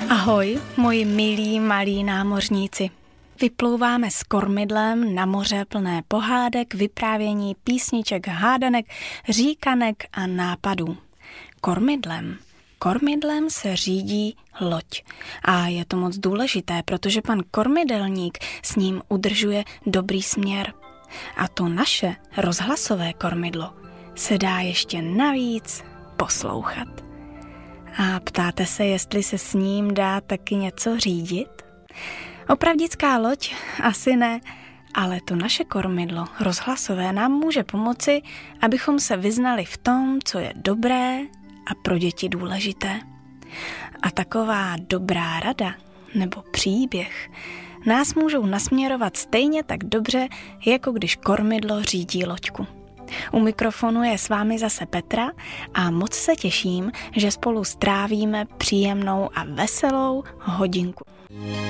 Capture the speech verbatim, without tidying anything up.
Ahoj, moji milí malí námořníci. Vyplouváme s kormidlem na moře plné pohádek, vyprávění, písniček, hádanek, říkanek a nápadů. Kormidlem. Kormidlem se řídí loď. A je to moc důležité, protože pan kormidelník s ním udržuje dobrý směr. A to naše rozhlasové kormidlo se dá ještě navíc poslouchat. A ptáte se, jestli se s ním dá taky něco řídit? Opravdická loď? Asi ne, ale to naše kormidlo rozhlasové nám může pomoci, abychom se vyznali v tom, co je dobré a pro děti důležité. A taková dobrá rada nebo příběh nás můžou nasměrovat stejně tak dobře, jako když kormidlo řídí loďku. U mikrofonu je s vámi zase Petra a moc se těším, že spolu strávíme příjemnou a veselou hodinku.